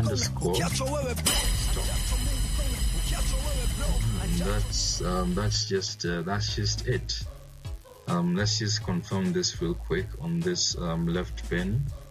underscore. That's just it. Let's just confirm this real quick on this left pen.